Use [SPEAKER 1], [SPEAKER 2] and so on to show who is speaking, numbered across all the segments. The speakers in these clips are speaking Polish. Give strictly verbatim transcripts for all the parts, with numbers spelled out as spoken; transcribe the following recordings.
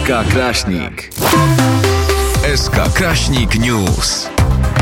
[SPEAKER 1] K Kraśnik. S K Kraśnik News.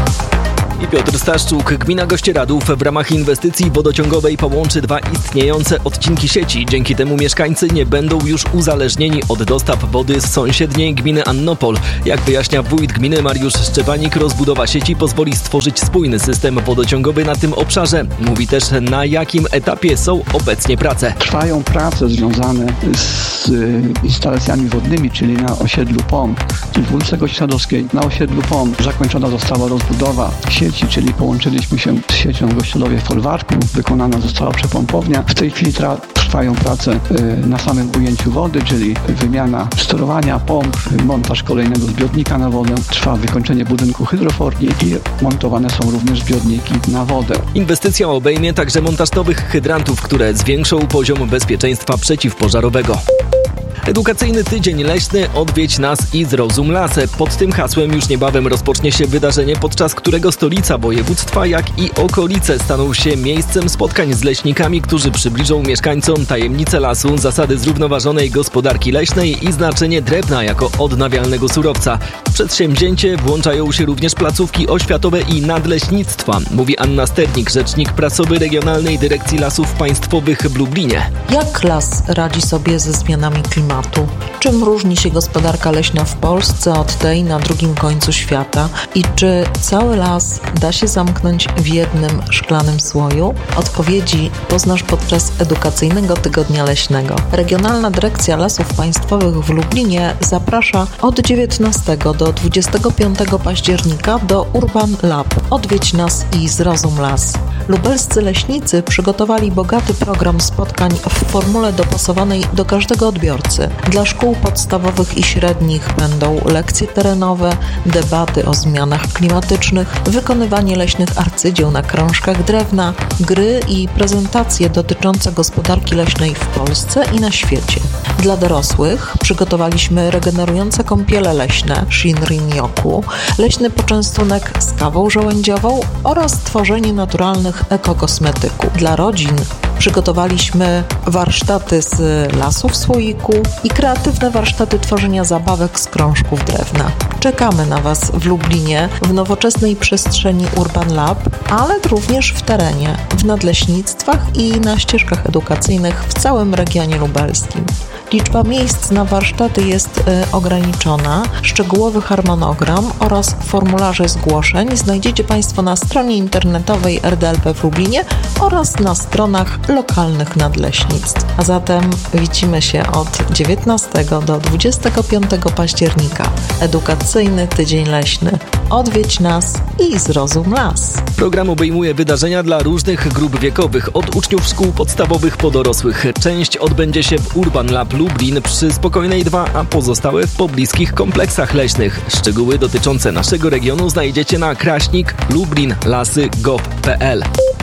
[SPEAKER 2] I Piotr Staszczuk. Gmina Gościeradów w ramach inwestycji wodociągowej połączy dwa istniejące odcinki sieci. Dzięki temu mieszkańcy nie będą już uzależnieni od dostaw wody z sąsiedniej gminy Annopol. Jak wyjaśnia wójt gminy Mariusz Szczepanik, rozbudowa sieci pozwoli stworzyć spójny system wodociągowy na tym obszarze. Mówi też, na jakim etapie są obecnie prace.
[SPEAKER 3] Trwają prace związane z instalacjami wodnymi, czyli na osiedlu P O M, w ulicy Gościeradowskiej. Na osiedlu P O M zakończona została rozbudowa sieci, czyli połączyliśmy się z siecią Gościelowie w Folwarku, wykonana została przepompownia. W tej chwili tra- trwają prace y, na samym ujęciu wody, czyli wymiana sterowania pomp, montaż kolejnego zbiornika na wodę, trwa wykończenie budynku hydroforni i montowane są również zbiorniki na wodę.
[SPEAKER 2] Inwestycja obejmie także montaż nowych hydrantów, które zwiększą poziom bezpieczeństwa przeciwpożarowego. Edukacyjny tydzień leśny Odwiedź nas i zrozum lasy. Pod tym hasłem już niebawem rozpocznie się wydarzenie, podczas którego stolica województwa, jak i okolice staną się miejscem spotkań z leśnikami, którzy przybliżą mieszkańcom tajemnice lasu, zasady zrównoważonej gospodarki leśnej i znaczenie drewna jako odnawialnego surowca. W przedsięwzięcie włączają się również placówki oświatowe i nadleśnictwa, mówi Anna Sternik, rzecznik prasowy Regionalnej Dyrekcji Lasów Państwowych w Lublinie.
[SPEAKER 4] Jak las radzi sobie ze zmianami klimatu? Czym różni się gospodarka leśna w Polsce od tej na drugim końcu świata? I czy cały las da się zamknąć w jednym szklanym słoju? Odpowiedzi poznasz podczas edukacyjnego tygodnia leśnego. Regionalna Dyrekcja Lasów Państwowych w Lublinie zaprasza od dziewiętnastego do dwudziestego piątego października do Urban Lab. Odwiedź nas i zrozum las. Lubelscy leśnicy przygotowali bogaty program spotkań w formule dopasowanej do każdego odbiorcy. Dla szkół podstawowych i średnich będą lekcje terenowe, debaty o zmianach klimatycznych, wykonywanie leśnych arcydzieł na krążkach drewna, gry i prezentacje dotyczące gospodarki leśnej w Polsce i na świecie. Dla dorosłych przygotowaliśmy regenerujące kąpiele leśne Shinrin-yoku, leśny poczęstunek z kawą żołędziową oraz tworzenie naturalnych ekokosmetyków. Dla rodzin przygotowaliśmy warsztaty z lasu w słoiku i kreatywne warsztaty tworzenia zabawek z krążków drewna. Czekamy na Was w Lublinie, w nowoczesnej przestrzeni Urban Lab, ale również w terenie, w nadleśnictwach i na ścieżkach edukacyjnych w całym regionie lubelskim. Liczba miejsc na warsztaty jest y, ograniczona. Szczegółowy harmonogram oraz formularze zgłoszeń znajdziecie Państwo na stronie internetowej R D L P w Lublinie oraz na stronach lokalnych nadleśnictw. A zatem widzimy się od dziewiętnastego do dwudziestego piątego października. Edukacyjny tydzień leśny. Odwiedź nas i zrozum las.
[SPEAKER 2] Program obejmuje wydarzenia dla różnych grup wiekowych, od uczniów szkół podstawowych po dorosłych. Część odbędzie się w Urban Lab Lublin przy Spokojnej dwa, a pozostałe w pobliskich kompleksach leśnych. Szczegóły dotyczące naszego regionu znajdziecie na kraśnik lublin lasy kropka gov kropka p l.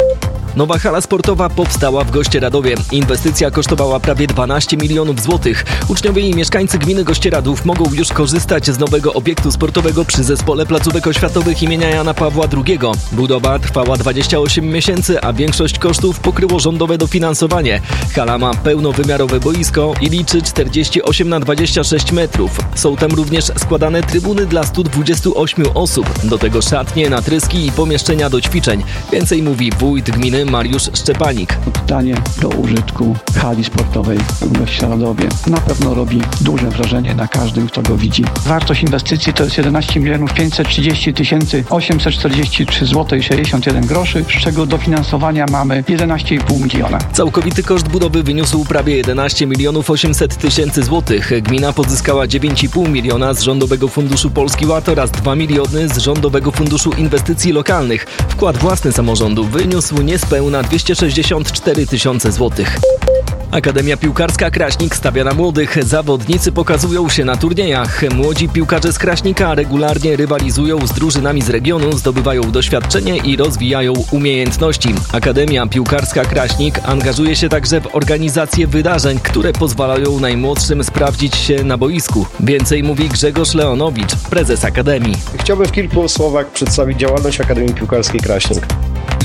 [SPEAKER 2] Nowa hala sportowa powstała w Gościeradowie. Inwestycja kosztowała prawie dwanaście milionów złotych. Uczniowie i mieszkańcy gminy Gościeradów mogą już korzystać z nowego obiektu sportowego przy Zespole Placówek Oświatowych imienia Jana Pawła drugiego. Budowa trwała dwadzieścia osiem miesięcy, a większość kosztów pokryło rządowe dofinansowanie. Hala ma pełnowymiarowe boisko i liczy czterdzieści osiem na dwadzieścia sześć metrów. Są tam również składane trybuny dla stu dwudziestu ośmiu osób. Do tego szatnie, natryski i pomieszczenia do ćwiczeń. Więcej mówi wójt gminy Mariusz Szczepanik.
[SPEAKER 3] Oddanie do użytku hali sportowej w Gościeradowie na pewno robi duże wrażenie na każdym, kto go widzi. Wartość inwestycji to jest jedenaście milionów pięćset trzydzieści tysięcy osiemset czterdzieści trzy złote i sześćdziesiąt jeden groszy, z czego dofinansowania mamy jedenaście i pół miliona.
[SPEAKER 2] Całkowity koszt budowy wyniósł prawie jedenaście milionów osiemset tysięcy złotych. Gmina pozyskała dziewięć i pół miliona z Rządowego Funduszu Polski Ład oraz dwa miliony z Rządowego Funduszu Inwestycji Lokalnych. Wkład własny samorządu wyniósł niespełna na dwieście sześćdziesiąt cztery tysiące złotych. Akademia Piłkarska Kraśnik stawia na młodych. Zawodnicy pokazują się na turniejach. Młodzi piłkarze z Kraśnika regularnie rywalizują z drużynami z regionu, zdobywają doświadczenie i rozwijają umiejętności. Akademia Piłkarska Kraśnik angażuje się także w organizację wydarzeń, które pozwalają najmłodszym sprawdzić się na boisku. Więcej mówi Grzegorz Leonowicz, prezes Akademii.
[SPEAKER 5] Chciałbym w kilku słowach przedstawić działalność Akademii Piłkarskiej Kraśnik.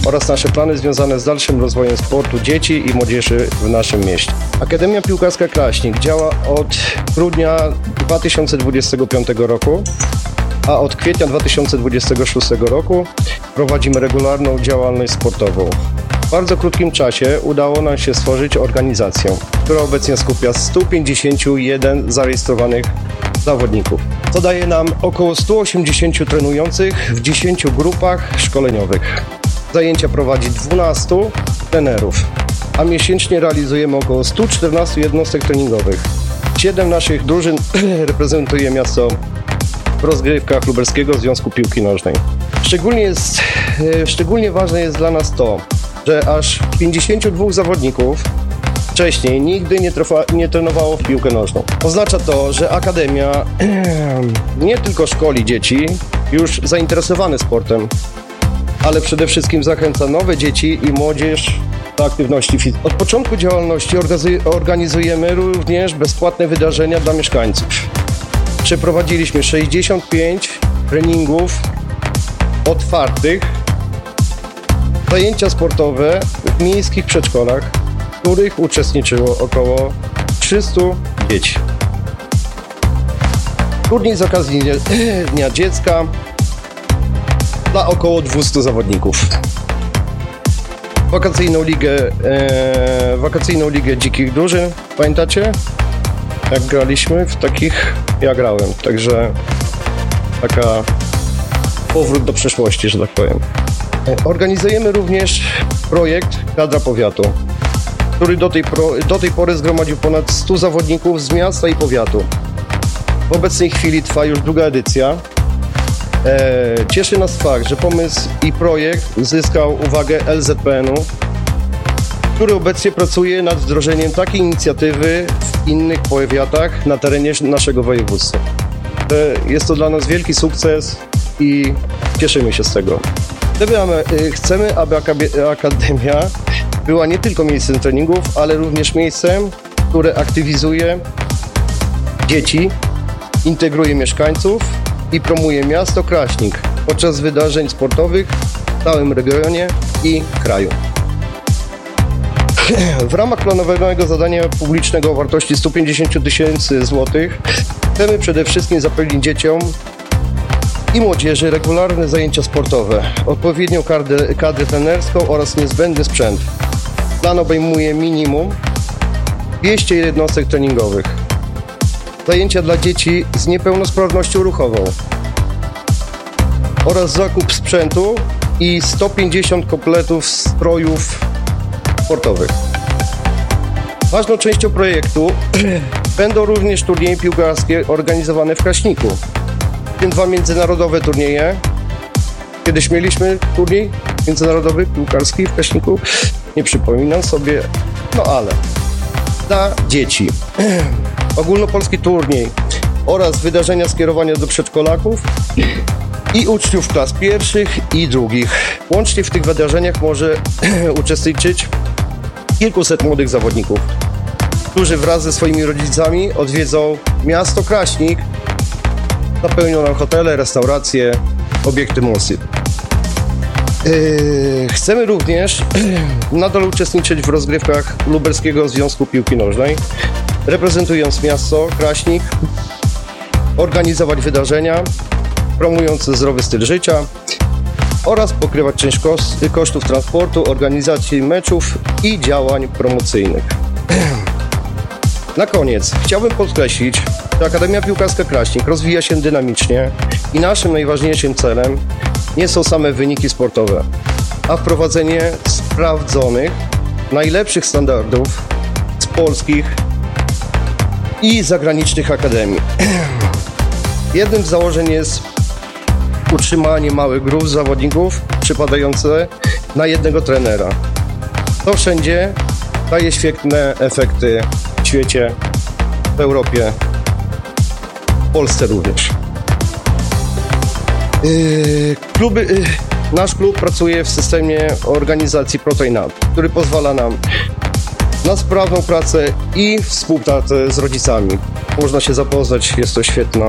[SPEAKER 5] oraz nasze plany związane z dalszym rozwojem sportu dzieci i młodzieży w naszym mieście. Akademia Piłkarska Kraśnik działa od grudnia dwa tysiące dwudziestego piątego roku, a od kwietnia dwa tysiące dwudziestego szóstego roku prowadzimy regularną działalność sportową. W bardzo krótkim czasie udało nam się stworzyć organizację, która obecnie skupia stu pięćdziesięciu jeden zarejestrowanych zawodników, co daje nam około stu osiemdziesięciu trenujących w dziesięciu grupach szkoleniowych. Zajęcia prowadzi dwunastu trenerów, a miesięcznie realizujemy około stu czternastu jednostek treningowych. Siedem naszych drużyn reprezentuje miasto w rozgrywkach Lubelskiego Związku Piłki Nożnej. Szczególnie, jest, szczególnie ważne jest dla nas to, że aż pięćdziesięciu dwóch zawodników wcześniej nigdy nie, trwa, nie trenowało w piłkę nożną. Oznacza to, że Akademia nie tylko szkoli dzieci już zainteresowane sportem, ale przede wszystkim zachęca nowe dzieci i młodzież do aktywności fizycznej. Od początku działalności organizujemy również bezpłatne wydarzenia dla mieszkańców. Przeprowadziliśmy sześćdziesiąt pięć treningów otwartych, zajęcia sportowe w miejskich przedszkolach, w których uczestniczyło około trzystu dzieci. Turniej z okazji Dnia Dziecka dla około dwustu zawodników. Wakacyjną ligę, e, wakacyjną ligę dzikich drużyn, pamiętacie? Jak graliśmy w takich, ja grałem, także taka powrót do przeszłości, że tak powiem. Organizujemy również projekt Kadra Powiatu, który do tej, pro, do tej pory zgromadził ponad stu zawodników z miasta i powiatu. W obecnej chwili trwa już druga edycja. E, cieszy nas fakt, że pomysł i projekt zyskał uwagę L Z P N u, który obecnie pracuje nad wdrożeniem takiej inicjatywy w innych powiatach na terenie naszego województwa. E, jest to dla nas wielki sukces i cieszymy się z tego. Chcemy, aby Akademia była nie tylko miejscem treningów, ale również miejscem, które aktywizuje dzieci, integruje mieszkańców i promuje miasto Kraśnik podczas wydarzeń sportowych w całym regionie i kraju. W ramach planowanego zadania publicznego o wartości stu pięćdziesięciu tysięcy złotych chcemy przede wszystkim zapewnić dzieciom i młodzieży regularne zajęcia sportowe, odpowiednią kadrę, kadrę trenerską oraz niezbędny sprzęt. Plan obejmuje minimum dwieście jednostek treningowych, zajęcia dla dzieci z niepełnosprawnością ruchową oraz zakup sprzętu i sto pięćdziesiąt kompletów strojów sportowych. Ważną częścią projektu będą również turnieje piłkarskie organizowane w Kraśniku, w tym dwa międzynarodowe turnieje. Kiedyś mieliśmy turniej międzynarodowy piłkarski w Kraśniku, nie przypominam sobie, no ale dla dzieci ogólnopolski turniej oraz wydarzenia skierowania do przedszkolaków i uczniów klas pierwszych i drugich. Łącznie w tych wydarzeniach może uczestniczyć kilkuset młodych zawodników, którzy wraz ze swoimi rodzicami odwiedzą miasto Kraśnik, napełnią nam hotele, restauracje, obiekty Mossy. Yy, chcemy również nadal uczestniczyć w rozgrywkach Lubelskiego Związku Piłki Nożnej, reprezentując miasto Kraśnik, organizować wydarzenia promujące zdrowy styl życia oraz pokrywać część kosztów transportu, organizacji meczów i działań promocyjnych. Na koniec chciałbym podkreślić, że Akademia Piłkarska Kraśnik rozwija się dynamicznie i naszym najważniejszym celem nie są same wyniki sportowe, a wprowadzenie sprawdzonych, najlepszych standardów z polskich i zagranicznych akademii. Jednym z założeń jest utrzymanie małych grup zawodników przypadające na jednego trenera. To wszędzie daje świetne efekty w świecie, w Europie, w Polsce również. Yy, kluby, yy, nasz klub pracuje w systemie organizacji ProTrainUp, który pozwala nam na sprawną pracę i współpracę z rodzicami. Można się zapoznać, jest to świetna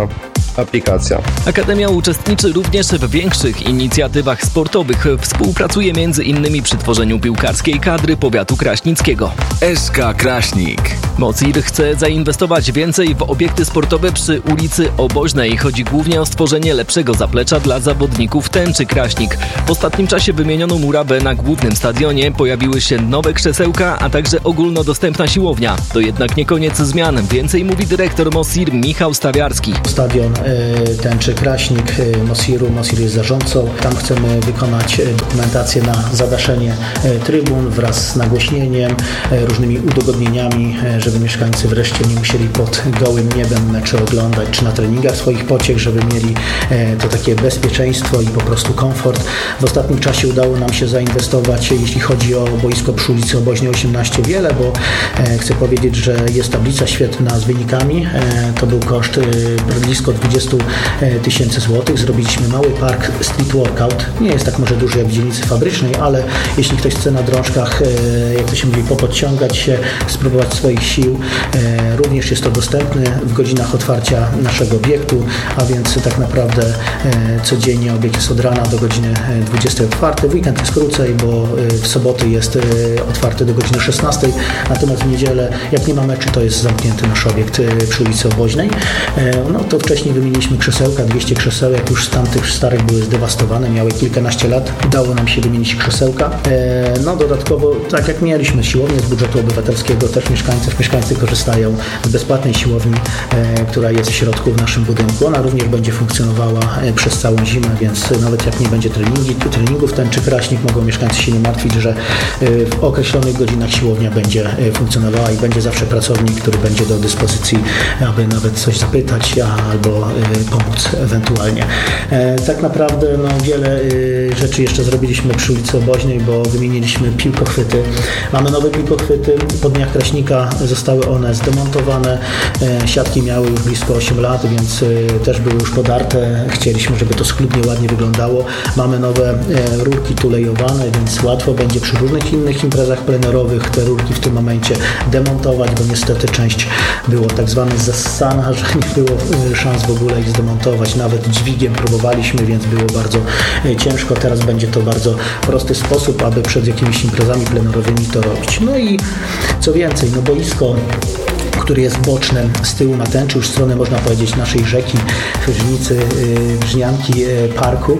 [SPEAKER 5] aplikacja.
[SPEAKER 2] Akademia uczestniczy również w większych inicjatywach sportowych. Współpracuje między innymi przy tworzeniu piłkarskiej kadry powiatu kraśnickiego.
[SPEAKER 1] S K Kraśnik.
[SPEAKER 2] Mosir chce zainwestować więcej w obiekty sportowe przy ulicy Oboźnej. Chodzi głównie o stworzenie lepszego zaplecza dla zawodników tęczy Kraśnik. W ostatnim czasie wymieniono murawę na głównym stadionie, pojawiły się nowe krzesełka, a także ogólnodostępna siłownia. To jednak nie koniec zmian. Więcej mówi dyrektor Mosir Michał Stawiarski.
[SPEAKER 6] Stadion y, tęczy Kraśnik y, Mosiru. Mosir jest zarządcą. Tam chcemy wykonać y, dokumentację na zadaszenie y, trybun wraz z nagłośnieniem, y, różnymi udogodnieniami, y, żeby mieszkańcy wreszcie nie musieli pod gołym niebem mecze oglądać, czy na treningach swoich pociech, żeby mieli y, to takie bezpieczeństwo i po prostu komfort. W ostatnim czasie udało nam się zainwestować, jeśli chodzi o boisko przy ulicy Oboźnej osiemnaście wiele, bo y, chcę powiedzieć, że jest tablica świetna z wynikami. Y, to był koszt y, blisko dwadzieścia tysięcy złotych. Zrobiliśmy mały park street workout. Nie jest tak może duży jak w dzielnicy fabrycznej, ale jeśli ktoś chce na drążkach, jak to się mówi, popodciągać się, spróbować swoich sił, również jest to dostępne w godzinach otwarcia naszego obiektu, a więc tak naprawdę codziennie obiekt jest od rana do godziny dwudziestej otwarty. W weekend jest krócej, bo w soboty jest otwarty do godziny szesnastej, natomiast w niedzielę, jak nie ma meczy, to jest zamknięty nasz obiekt przy ulicy Oboźnej. No to wcześniej wymieniliśmy krzesełka, dwieście krzesełek już z tamtych starych były zdewastowane, miały kilkanaście lat. Udało nam się wymienić krzesełka. No dodatkowo, tak jak mieliśmy siłownię z budżetu obywatelskiego, też mieszkańcy, mieszkańcy korzystają z bezpłatnej siłowni, która jest w środku w naszym budynku. Ona również będzie funkcjonowała przez całą zimę, więc nawet jak nie będzie treningi, treningów tęczy Kraśnik, mogą mieszkańcy się nie martwić, że w określonych godzinach siłownia będzie funkcjonowała i będzie zawsze pracownik, który będzie do dyspozycji, aby nawet coś zapytać albo pomóc ewentualnie. Tak naprawdę no, wiele rzeczy jeszcze zrobiliśmy przy ulicy Oboźnej, bo wymieniliśmy piłkochwyty. Mamy nowe piłkochwyty. Po dniach Kraśnika zostały one zdemontowane. Siatki miały już blisko osiem lat, więc też były już podarte. Chcieliśmy, żeby to schludnie, ładnie wyglądało. Mamy nowe rurki tulejowane, więc łatwo będzie przy różnych innych imprezach plenerowych te rurki w tym momencie demontować, bo niestety część było tak zwana zassana, że nie było szans w ogóle ich zdemontować. Nawet dźwigiem próbowaliśmy, więc było bardzo ciężko. Teraz będzie to bardzo prosty sposób, aby przed jakimiś imprezami plenerowymi to robić. No i co więcej, no boisko, który jest boczne z tyłu na tęczy, już stronę można powiedzieć naszej rzeki, Żnicy, Żnianki Parku.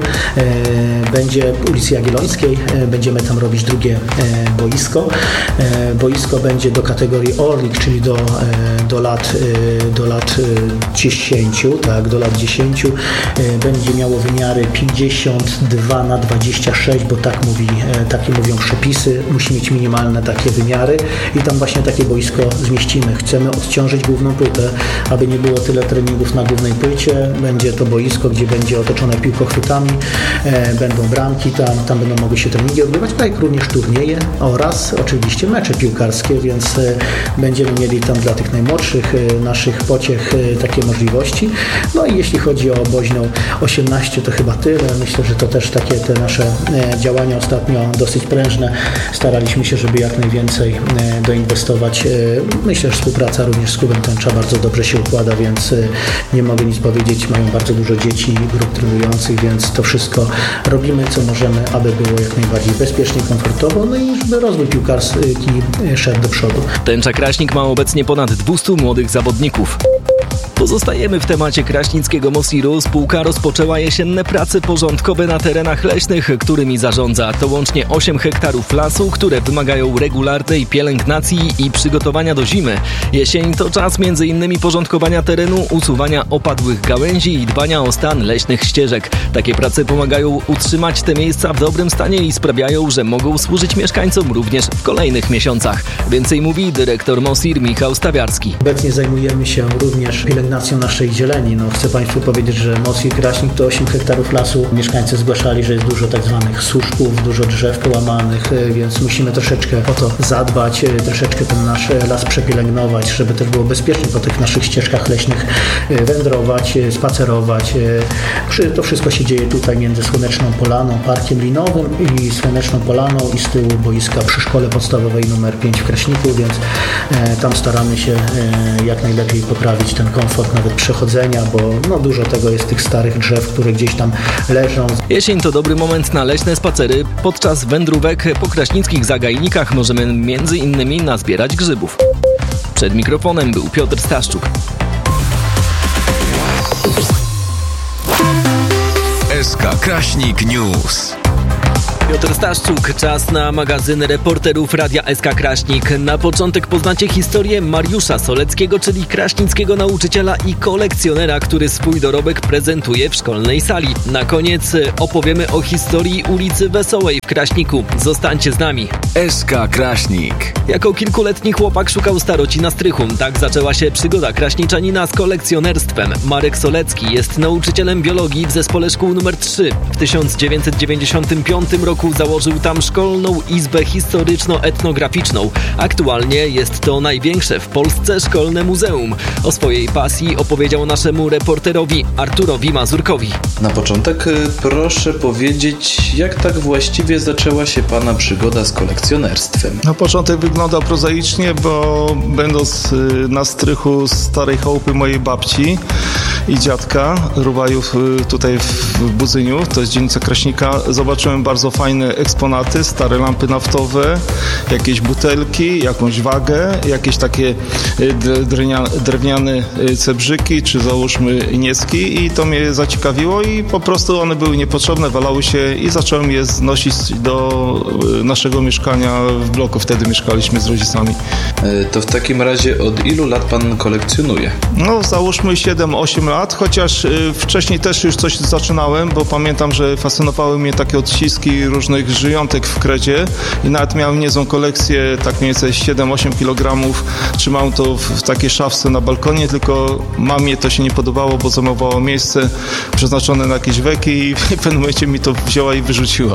[SPEAKER 6] Będzie ulicy Jagiellońskiej, będziemy tam robić drugie boisko. Boisko będzie do kategorii Orlik, czyli do, do, lat, do lat dziesięciu, tak, do lat dziesięciu. Będzie miało wymiary pięćdziesiąt dwa na dwadzieścia sześć, bo tak mówi, takie mówią przepisy, musi mieć minimalne takie wymiary i tam właśnie takie boisko zmieścimy. Chcemy odciążyć główną płytę, aby nie było tyle treningów na głównej płycie. Będzie to boisko, gdzie będzie otoczone piłkochwytami, e, będą bramki, tam, tam będą mogły się treningi odbywać, tak jak również turnieje oraz oczywiście mecze piłkarskie, więc e, będziemy mieli tam dla tych najmłodszych e, naszych pociech e, takie możliwości. No i jeśli chodzi o Oboźną osiemnaście, to chyba tyle. Myślę, że to też takie te nasze e, działania ostatnio dosyć prężne. Staraliśmy się, żeby jak najwięcej e, doinwestować. E, myślę, że współpraca również z klubem tęcza bardzo dobrze się układa, więc nie mogę nic powiedzieć. Mają bardzo dużo dzieci, grup trenujących, więc to wszystko robimy, co możemy, aby było jak najbardziej bezpiecznie, komfortowo, no i żeby rozwój piłkarski szedł do przodu.
[SPEAKER 2] Tęcza Kraśnik ma obecnie ponad dwieście młodych zawodników. Pozostajemy w temacie kraśnickiego Mosiru. Spółka rozpoczęła jesienne prace porządkowe na terenach leśnych, którymi zarządza. To łącznie osiem hektarów lasu, które wymagają regularnej pielęgnacji i przygotowania do zimy. Jesień to czas między innymi porządkowania terenu, usuwania opadłych gałęzi i dbania o stan leśnych ścieżek. Takie prace pomagają utrzymać te miejsca w dobrym stanie i sprawiają, że mogą służyć mieszkańcom również w kolejnych miesiącach. Więcej mówi dyrektor Mosir Michał Stawiarski.
[SPEAKER 6] Obecnie zajmujemy się również pielęgnacją naszej zieleni. No, chcę Państwu powiedzieć, że Mosir Kraśnik to osiem hektarów lasu. Mieszkańcy zgłaszali, że jest dużo tak zwanych suszków, dużo drzew połamanych, więc musimy troszeczkę o to zadbać, troszeczkę ten nasz las przepielęgnować, żeby też było bezpiecznie po tych naszych ścieżkach leśnych wędrować, spacerować. To wszystko się dzieje tutaj między Słoneczną Polaną, Parkiem Linowym i Słoneczną Polaną i z tyłu boiska przy szkole podstawowej numer pięć w Kraśniku, więc tam staramy się jak najlepiej poprawić ten komfort komfort nawet przechodzenia, bo no, dużo tego jest tych starych drzew, które gdzieś tam leżą.
[SPEAKER 2] Jesień to dobry moment na leśne spacery. Podczas wędrówek po kraśnickich zagajnikach możemy między innymi nazbierać grzybów. Przed mikrofonem był Piotr Staszczuk.
[SPEAKER 1] S K Kraśnik News.
[SPEAKER 2] Piotr Staszczuk, czas na magazyn reporterów Radia S K Kraśnik. Na początek poznacie historię Mariusza Soleckiego, czyli kraśnickiego nauczyciela i kolekcjonera, który swój dorobek prezentuje w szkolnej sali. Na koniec opowiemy o historii ulicy Wesołej w Kraśniku. Zostańcie z nami.
[SPEAKER 1] S K Kraśnik.
[SPEAKER 2] Jako kilkuletni chłopak szukał staroci na strychu. Tak zaczęła się przygoda kraśniczanina z kolekcjonerstwem. Marek Solecki jest nauczycielem biologii w zespole szkół numer trzy. W tysiąc dziewięćset dziewięćdziesiątym piątym roku założył tam szkolną izbę historyczno-etnograficzną. Aktualnie jest to największe w Polsce szkolne muzeum. O swojej pasji opowiedział naszemu reporterowi Arturowi Mazurkowi.
[SPEAKER 7] Na początek proszę powiedzieć, jak tak właściwie zaczęła się Pana przygoda z kolekcjonerstwem?
[SPEAKER 8] Na początek wygląda prozaicznie, bo będąc na strychu starej chałupy mojej babci i dziadka, Ruwajów tutaj w Budzyniu, to jest dzielnica Kraśnika, zobaczyłem bardzo fajne eksponaty, stare lampy naftowe, jakieś butelki, jakąś wagę, jakieś takie drewniane cebrzyki, czy załóżmy nieski i to mnie zaciekawiło i po prostu one były niepotrzebne, walały się i zacząłem je znosić do naszego mieszkania w bloku. Wtedy mieszkaliśmy z rodzicami.
[SPEAKER 7] To w takim razie od ilu lat Pan kolekcjonuje?
[SPEAKER 8] No załóżmy siedem osiem lat, chociaż wcześniej też już coś zaczynałem, bo pamiętam, że fascynowały mnie takie odciski różnych żyjątek w kredzie i nawet miałem niezłą kolekcję, tak mniej więcej siedem osiem kilogramów. Trzymałem to w, w takiej szafce na balkonie, tylko mamie to się nie podobało, bo zajmowało miejsce przeznaczone na jakieś weki i w pewnym momencie mi to wzięła i wyrzuciła.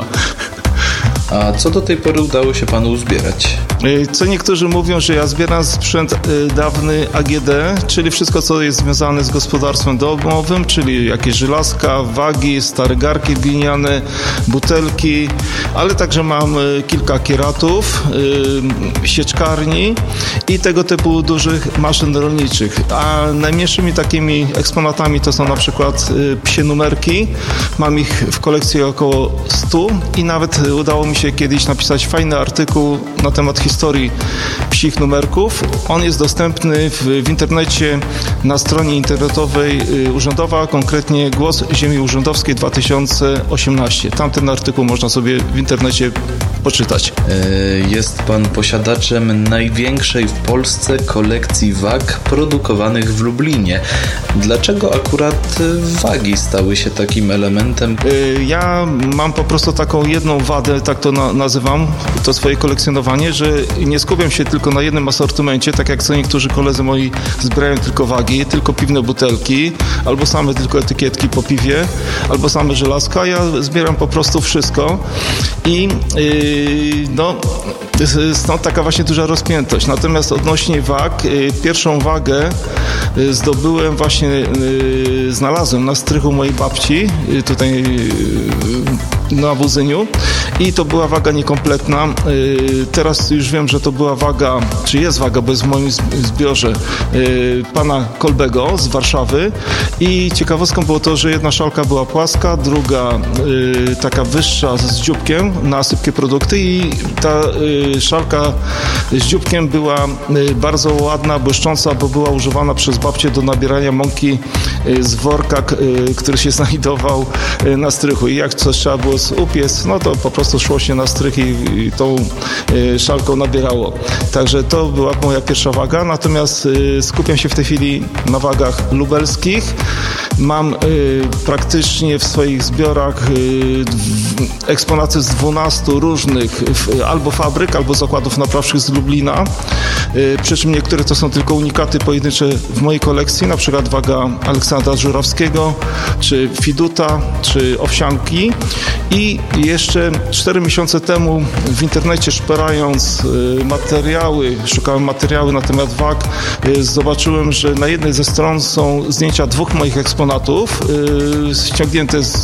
[SPEAKER 7] A co do tej pory udało się Panu uzbierać?
[SPEAKER 8] Co niektórzy mówią, że ja zbieram sprzęt dawny A G D, czyli wszystko, co jest związane z gospodarstwem domowym, czyli jakieś żelazka, wagi, stare garki gliniane, butelki, ale także mam kilka kieratów, sieczkarni i tego typu dużych maszyn rolniczych. A najmniejszymi takimi eksponatami to są na przykład psie numerki. Mam ich w kolekcji około stu i nawet udało mi się kiedyś napisać fajny artykuł na temat historii psich numerków. On jest dostępny w, w internecie na stronie internetowej urzędowa, konkretnie Głos Ziemi Urzędowskiej dwa tysiące osiemnaście. Tamten artykuł można sobie w internecie poczytać.
[SPEAKER 7] Jest Pan posiadaczem największej w Polsce kolekcji wag produkowanych w Lublinie. Dlaczego akurat wagi stały się takim elementem?
[SPEAKER 8] Ja mam po prostu taką jedną wadę, tak to na, nazywam, to swoje kolekcjonowanie, że nie skupiam się tylko na jednym asortymencie, tak jak co niektórzy koledzy moi zbierają tylko wagi, tylko piwne butelki, albo same tylko etykietki po piwie, albo same żelazka. Ja zbieram po prostu wszystko i yy, no stąd taka właśnie duża rozpiętość. Natomiast odnośnie wag, yy, pierwszą wagę yy, zdobyłem właśnie, yy, znalazłem na strychu mojej babci, yy, tutaj yy, na Budzyniu i to była waga niekompletna. Yy, teraz już wiem, że to była waga, czy jest waga, bo jest w moim zbiorze yy, pana Kolbego z Warszawy i ciekawostką było to, że jedna szalka była płaska, druga yy, taka wyższa z dzióbkiem na sypkie produkty i ta yy, szalka z dzióbkiem była yy, bardzo ładna, błyszcząca, bo była używana przez babcię do nabierania mąki yy, z worka, yy, który się znajdował yy, na strychu i jak coś trzeba było upiec, no to po prostu szło się na strych i, i tą y, szalką nabierało. Także to była moja pierwsza waga, natomiast y, skupiam się w tej chwili na wagach lubelskich. Mam y, praktycznie w swoich zbiorach y, eksponaty z dwunastu różnych y, albo fabryk, albo zakładów naprawczych z Lublina. Y, przy czym niektóre to są tylko unikaty pojedyncze w mojej kolekcji, na przykład waga Aleksandra Żurawskiego, czy Fiduta, czy Owsianki. I jeszcze cztery miesiące temu w internecie szperając y, materiały, szukałem materiały na temat wag, y, zobaczyłem, że na jednej ze stron są zdjęcia dwóch moich eksponatów y, ściągnięte z artykułu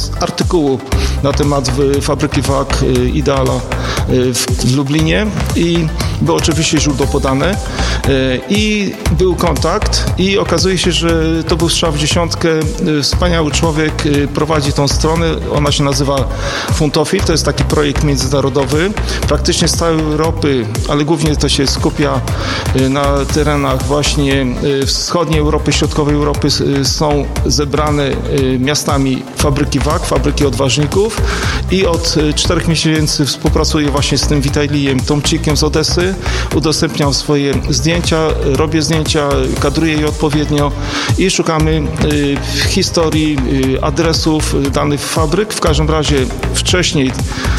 [SPEAKER 8] artykułu na temat fabryki wag Ideala w Lublinie i było oczywiście źródło podane i był kontakt i okazuje się, że to był strzał w dziesiątkę. Wspaniały człowiek prowadzi tą stronę, ona się nazywa Funtofil, to jest taki projekt międzynarodowy, praktycznie z całej Europy, ale głównie to się skupia na terenach właśnie wschodniej Europy, środkowej Europy są zebrane miastami fabryki wag, fabryki odważników i od czterech miesięcy współpracuję właśnie z tym Witajlijem Tomczykiem z Odessy, udostępniam swoje zdjęcia, robię zdjęcia, kadruję je odpowiednio i szukamy historii, adresów danych fabryk. W każdym razie wcześniej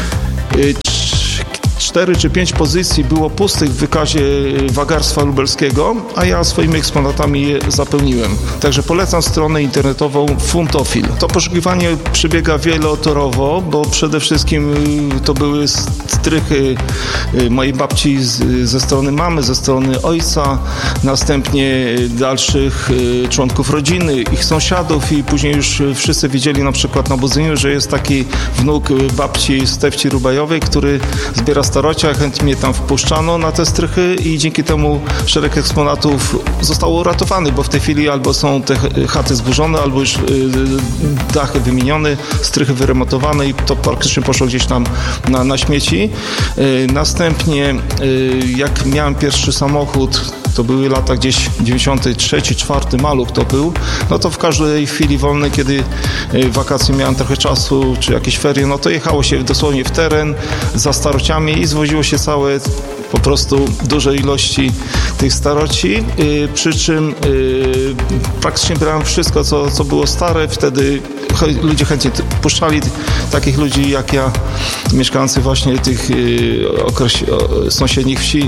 [SPEAKER 8] cztery czy pięć pozycji było pustych w wykazie wagarstwa lubelskiego, a ja swoimi eksponatami je zapełniłem. Także polecam stronę internetową Funtofil. To poszukiwanie przebiega wielotorowo, bo przede wszystkim to były strychy mojej babci z, ze strony mamy, ze strony ojca, następnie dalszych członków rodziny, ich sąsiadów i później już wszyscy wiedzieli na przykład na Budzyniu, że jest taki wnuk babci Stefci Rubajowej, który zbiera starocia, chętnie tam wpuszczano na te strychy i dzięki temu szereg eksponatów zostało uratowanych, bo w tej chwili albo są te chaty zburzone, albo już dachy wymienione, strychy wyremontowane i to praktycznie poszło gdzieś tam na, na śmieci. Następnie jak miałem pierwszy samochód, to były lata gdzieś dziewięćdziesiąty trzeci, czwarty, maluch to był, no to w każdej chwili wolnej, kiedy w wakacje miałem trochę czasu, czy jakieś ferie, no to jechało się dosłownie w teren za starociami i zwoziło się całe po prostu duże ilości tych staroci, yy, przy czym yy, praktycznie brałem wszystko, co, co było stare, wtedy ludzie chętnie puszczali takich ludzi jak ja, mieszkający właśnie tych yy, okres, o, sąsiednich wsi,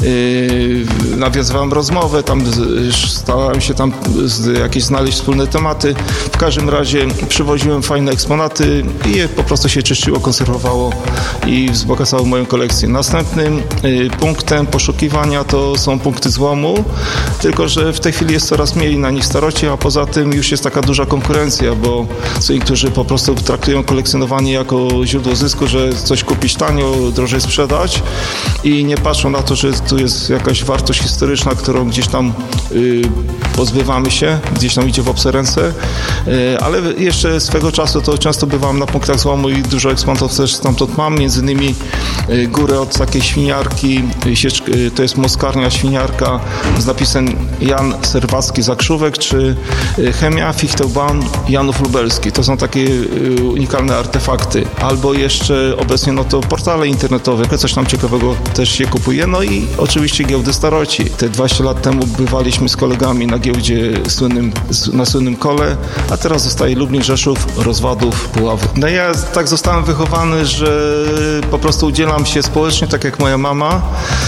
[SPEAKER 8] yy, nawiązywałem rozmowę, tam starałem się tam jakieś znaleźć wspólne tematy. W każdym razie przywoziłem fajne eksponaty i je po prostu się czyściło, konserwowało i wzbogacało moją kolekcję. Następnym yy, punktem poszukiwania to są punkty złomu, tylko że w tej chwili jest coraz mniej na nich staroci, a poza tym już jest taka duża konkurencja, bo co niektórzy po prostu traktują kolekcjonowanie jako źródło zysku, że coś kupić tanio, drożej sprzedać i nie patrzą na to, że tu jest jakaś wartość historyczna, którą gdzieś tam yy, pozbywamy się, gdzieś tam idzie w obce ręce, yy, ale jeszcze swego czasu to często bywam na punktach złomu i dużo eksponatów też stamtąd mam, między innymi yy, górę od takiej świniarki, yy, to jest moskarnia świniarka z napisem Jan Serwacki Zakrzówek, czy yy, chemia Fichtelbaum Janów Lubelski. To są takie yy, unikalne artefakty. Albo jeszcze obecnie no to portale internetowe, coś tam ciekawego też się kupuje. No i oczywiście giełdy staroci. Te dwadzieścia lat temu bywaliśmy z kolegami na giełdzie słynnym, na słynnym Kole, a teraz zostaje Lublin, Rzeszów, Rozwadów, Puławy. No ja tak zostałem wychowany, że po prostu udzielam się społecznie, tak jak moja mama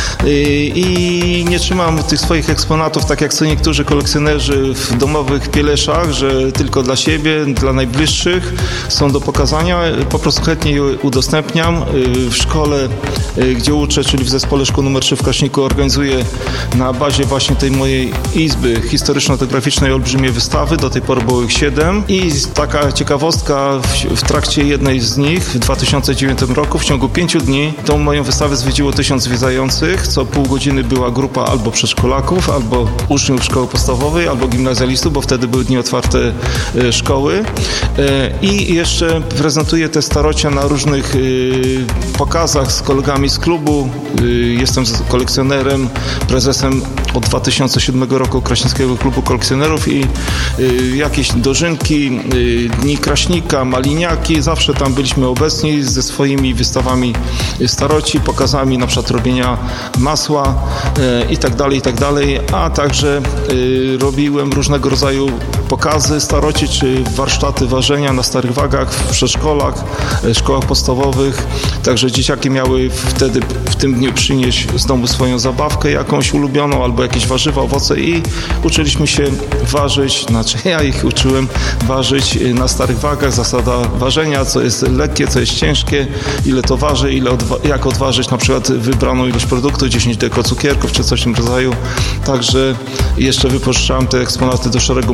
[SPEAKER 8] i nie trzymam tych swoich eksponatów, tak jak co niektórzy kolekcjonerzy w domowych pieleszach, że tylko dla siebie, dla najbliższych są do pokazania. Po prostu chętnie je udostępniam. W szkole, gdzie uczę, czyli w zespole szkół numer trzy w Kraśniku, organizuję na bazie właśnie tej mojej izby historyczno-etnograficznej olbrzymie wystawy. Do tej pory było ich siedem. I taka ciekawostka, w, w trakcie jednej z nich w dwa tysiące dziewiątym roku w ciągu pięciu dni tą moją wystawę zwiedziło tysiąc zwiedzających. Co pół godziny była grupa albo przedszkolaków, albo uczniów szkoły podstawowej, albo gimnazjalistów, bo wtedy były dni otwarte e, szkoły. E, I jeszcze prezentuję te starocia na różnych e, pokazach z kolegami z klubu. E, jestem kolekcjonerem, prezesem od dwa tysiące siódmego roku Kraśnickiego Klubu Kolekcjonerów i y, jakieś dożynki, y, Dni Kraśnika, Maliniaki, zawsze tam byliśmy obecni ze swoimi wystawami staroci, pokazami na przykład robienia masła y, i tak dalej, i tak dalej, a także y, robiłem różnego rodzaju pokazy staroci, czy warsztaty ważenia na starych wagach w przedszkolach, y, szkołach podstawowych, także dzieciaki miały wtedy w tym dniu przynieść z domu swoją zabawkę jakąś ulubioną, albo jakieś warzywa, owoce i uczyliśmy się ważyć, znaczy ja ich uczyłem ważyć na starych wagach, zasada ważenia, co jest lekkie, co jest ciężkie, ile to waży, ile odwa- jak odważyć na przykład wybraną ilość produktu, dziesięć deko cukierków czy coś w tym rodzaju. Także jeszcze wypożyczałem te eksponaty do szeregu muzeów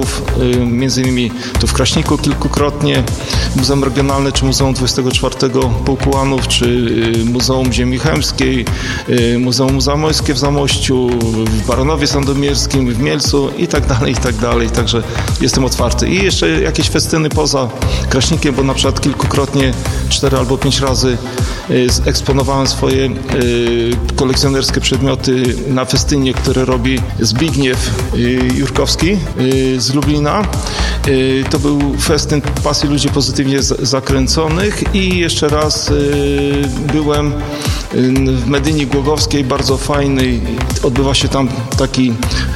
[SPEAKER 8] muzeów, między innymi tu w Kraśniku kilkukrotnie, Muzeum Regionalne, czy Muzeum dwudziestego czwartego Pułku Ułanów, czy Muzeum Ziemi Chełmskiej, Muzeum Zamojskie w Zamościu, w Baronowie Sandomierskim, w Mielcu i tak dalej, i tak dalej. Także jestem otwarty. I jeszcze jakieś festyny poza Kraśnikiem, bo na przykład kilkukrotnie, cztery albo pięć razy eksponowałem swoje kolekcjonerskie przedmioty na festynie, które robi Zbigniew Jurkowski z Lublina. To był festyn Pasji Ludzi Pozytywnie Zakręconych i jeszcze raz byłem w Medyni Głogowskiej, bardzo fajnej. Odbywa się tam taki,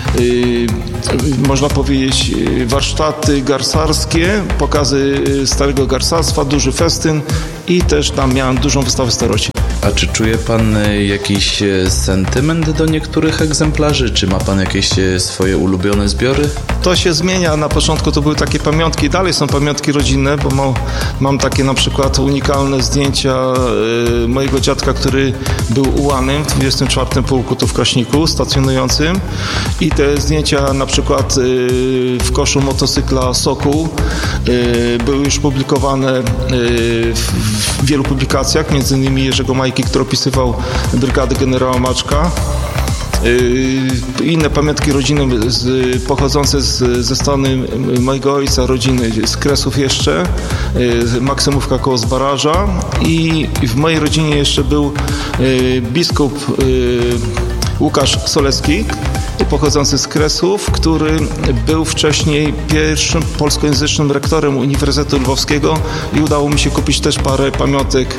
[SPEAKER 8] można powiedzieć, warsztaty garsarskie, pokazy starego garsarstwa, duży festyn i też tam miałem dużą wystawę staroci.
[SPEAKER 7] A czy czuje pan jakiś sentyment do niektórych egzemplarzy? Czy ma pan jakieś swoje ulubione zbiory?
[SPEAKER 8] To się zmienia. Na początku to były takie pamiątki, dalej są pamiątki rodzinne, bo mam, mam takie na przykład unikalne zdjęcia y, mojego dziadka, który był ułanym w dwudziestym czwartym Pułku tu w Kraśniku, stacjonującym, i te zdjęcia na przykład y, w koszu motocykla Sokół y, były już publikowane y, w, w wielu publikacjach, między innymi Jerzego Majki, który opisywał brygadę generała Maczka. Inne pamiątki rodzinne z, pochodzące z, ze strony mojego ojca, rodziny z Kresów jeszcze, Maksymówka koło Zbaraża, i w mojej rodzinie jeszcze był biskup Łukasz Solecki, pochodzący z Kresów, który był wcześniej pierwszym polskojęzycznym rektorem Uniwersytetu Lwowskiego i udało mi się kupić też parę pamiątek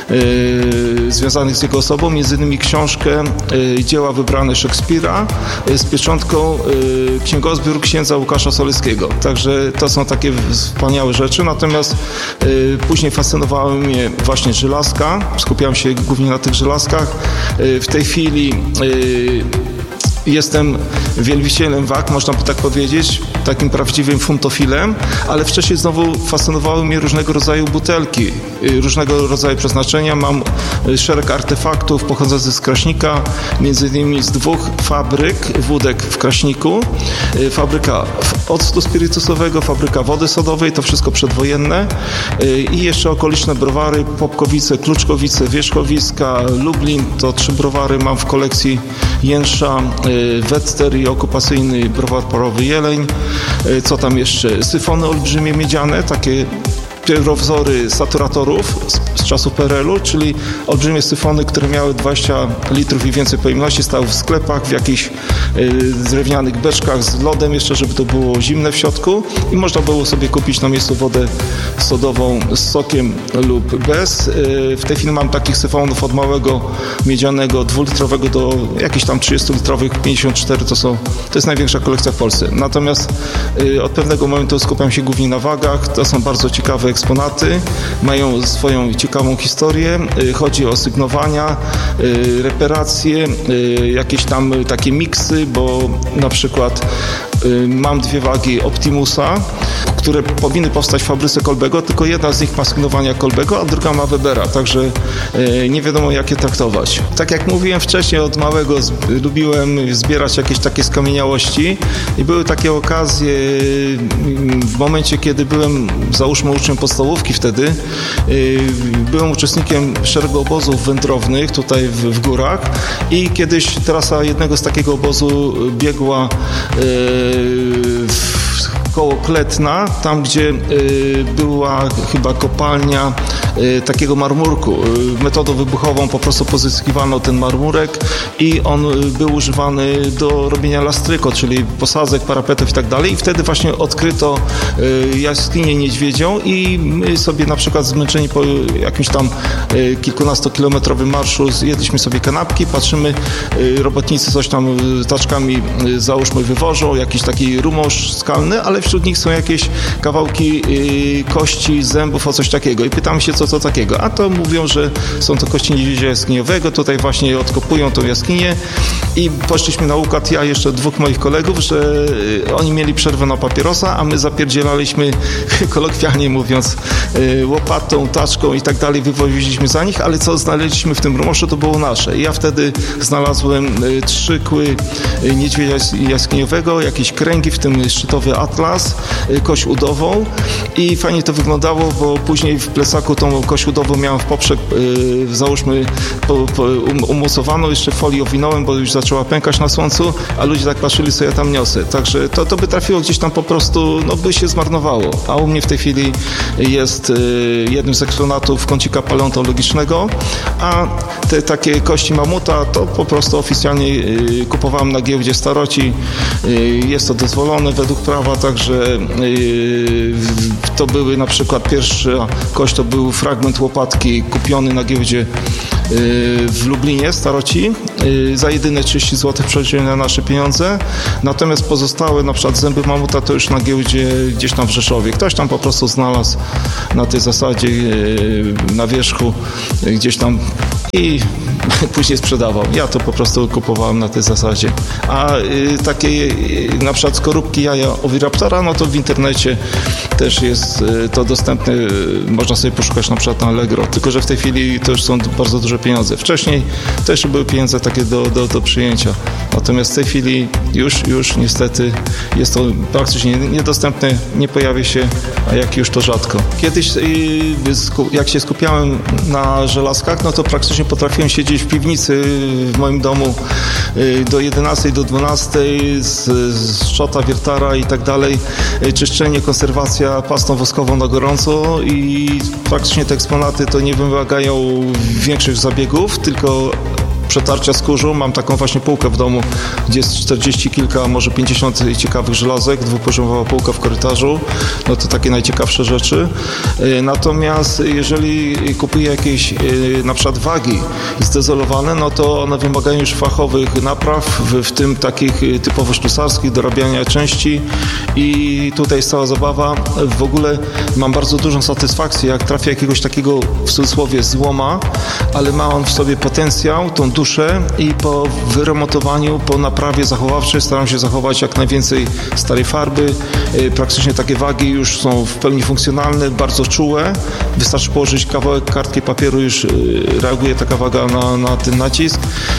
[SPEAKER 8] yy, związanych z jego osobą, między innymi książkę yy, Dzieła wybrane Szekspira yy, z pieczątką yy, księgozbiór księdza Łukasza Soleckiego. Także to są takie wspaniałe rzeczy. Natomiast yy, później fascynowały mnie właśnie żelazka. Skupiałem się głównie na tych żelazkach. Yy, w tej chwili yy, jestem wielbicielem wag, można by tak powiedzieć, takim prawdziwym funtofilem, ale wcześniej znowu fascynowały mnie różnego rodzaju butelki, różnego rodzaju przeznaczenia. Mam szereg artefaktów pochodzących z Kraśnika, między innymi z dwóch fabryk wódek w Kraśniku. Fabryka octu spirytusowego, fabryka wody sodowej, to wszystko przedwojenne, i jeszcze okoliczne browary, Popkowice, Kluczkowice, Wierzchowiska, Lublin, to trzy browary mam w kolekcji Jęsza, Wetster i okupacyjny browar parowy Jeleń. Co tam jeszcze? Syfony olbrzymie miedziane, takie pierwowzory saturatorów z, z czasów P R L u, czyli olbrzymie syfony, które miały dwadzieścia litrów i więcej pojemności, stały w sklepach, w jakichś y, drewnianych beczkach z lodem jeszcze, żeby to było zimne w środku, i można było sobie kupić na miejscu wodę sodową z sokiem lub bez. Y, w tej chwili mam takich syfonów od małego miedzianego, dwulitrowego do jakichś tam trzydziestolitrowych, pięćdziesiąt cztery, to są, to jest największa kolekcja w Polsce. Natomiast y, od pewnego momentu skupiam się głównie na wagach. To są bardzo ciekawe eksponaty, mają swoją ciekawą historię, chodzi o sygnowania, reperacje, jakieś tam takie miksy, bo na przykład mam dwie wagi Optimusa, które powinny powstać w fabryce Kolbego, tylko jedna z nich ma sygnowania Kolbego, a druga ma Webera, także nie wiadomo, jak je traktować. Tak jak mówiłem wcześniej, od małego lubiłem zbierać jakieś takie skamieniałości i były takie okazje w momencie, kiedy byłem, załóżmy, uczniem podstawówki wtedy, byłem uczestnikiem szeregu obozów wędrownych tutaj w, w górach, i kiedyś trasa jednego z takiego obozu biegła w koło Kletna, tam gdzie y, była chyba kopalnia y, takiego marmurku. Y, metodą wybuchową po prostu pozyskiwano ten marmurek i on y, był używany do robienia lastryko, czyli posadzek, parapetów i tak dalej. I wtedy właśnie odkryto y, jaskinię niedźwiedzią i my sobie na przykład zmęczeni po jakimś tam y, kilkunastokilometrowym marszu zjedliśmy sobie kanapki, patrzymy, y, robotnicy coś tam y, taczkami y, załóżmy wywożą, jakiś taki rumosz skalny, ale wśród nich są jakieś kawałki yy, kości, zębów, o coś takiego. I pytam się, co co to takiego. A to mówią, że są to kości niedźwiedzia jaskiniowego, tutaj właśnie odkopują tą jaskinię i poszliśmy na układ, ja jeszcze dwóch moich kolegów, że oni mieli przerwę na papierosa, a my zapierdzielaliśmy, kolokwialnie mówiąc, łopatą, taczką i tak dalej, wywoziliśmy za nich, ale co znaleźliśmy w tym rumorze, to było nasze. I ja wtedy znalazłem trzy kły niedźwiedzia jaskiniowego, jakieś kręgi, w tym szczytowy atlas, kość udową i fajnie to wyglądało, bo później w plecaku tą kość udową miałem w poprzek, yy, załóżmy, po, po, um, umocowaną, jeszcze folię owinąłem, bo już zaczęła pękać na słońcu, a ludzie tak patrzyli, co ja tam niosę. Także to, to by trafiło gdzieś tam po prostu, no by się zmarnowało. A u mnie w tej chwili jest yy, jednym z eksponatów kącika paleontologicznego, a te takie kości mamuta to po prostu oficjalnie yy, kupowałem na giełdzie Staroci. Yy, jest to dozwolone według prawa, także yy, to były na przykład pierwsza kość, to był fragment łopatki kupiony na giełdzie yy, w Lublinie, Staroci, yy, za jedyne trzydzieści złotych przeliczone na nasze pieniądze. Natomiast pozostałe, na przykład zęby mamuta, to już na giełdzie gdzieś tam w Rzeszowie. Ktoś tam po prostu znalazł na tej zasadzie yy, na wierzchu yy, gdzieś tam i później sprzedawał. Ja to po prostu kupowałem na tej zasadzie. A y, takie y, na przykład skorupki jaja Oviraptora, no to w internecie też jest y, to dostępne. Y, można sobie poszukać na przykład na Allegro. Tylko że w tej chwili to już są bardzo duże pieniądze. Wcześniej też były pieniądze takie do, do, do przyjęcia. Natomiast w tej chwili już, już niestety jest to praktycznie niedostępne, nie pojawia się, a jak już to rzadko. Kiedyś y, jak się skupiałem na żelazkach, no to praktycznie potrafiłem siedzieć w piwnicy w moim domu do jedenastej, do dwunastej z, z szczota, wiertara i tak dalej. Czyszczenie, konserwacja pastą woskową na gorąco i praktycznie te eksponaty to nie wymagają większych zabiegów, tylko przetarcia skórzu. Mam taką właśnie półkę w domu, gdzie jest czterdzieści kilka, może pięćdziesiąt ciekawych żelazek, dwupoziomowa półka w korytarzu. No to takie najciekawsze rzeczy. Natomiast jeżeli kupuję jakieś na przykład wagi zdezolowane, no to one wymagają już fachowych napraw, w, w tym takich typowo ślusarskich, dorabiania części i tutaj jest cała zabawa. W ogóle mam bardzo dużą satysfakcję, jak trafię jakiegoś takiego w cudzysłowie złoma, ale ma on w sobie potencjał, tą duszę i po wyremontowaniu, po naprawie zachowawczej staram się zachować jak najwięcej starej farby. Praktycznie takie wagi już są w pełni funkcjonalne, bardzo czułe. Wystarczy położyć kawałek kartki papieru, już reaguje taka waga na, na ten nacisk.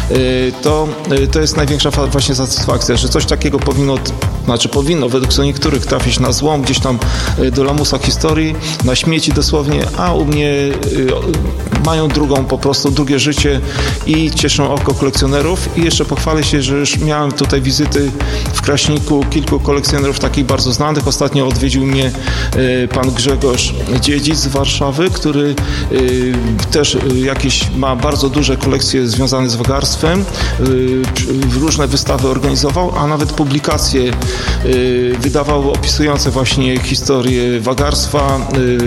[SPEAKER 8] To, to jest największa właśnie satysfakcja, że coś takiego powinno, znaczy powinno według co niektórych trafić na złom, gdzieś tam do lamusa historii, na śmieci dosłownie, a u mnie mają drugą po prostu, drugie życie i cieszą oko kolekcjonerów. I jeszcze pochwalę się, że już miałem tutaj wizyty w Kraśniku kilku kolekcjonerów takich bardzo znanych. Ostatnio odwiedził mnie pan Grzegorz Dziedzic z Warszawy, który też jakieś ma bardzo duże kolekcje związane z wagarstwem. Różne wystawy organizował, a nawet publikacje wydawał opisujące właśnie historię wagarstwa.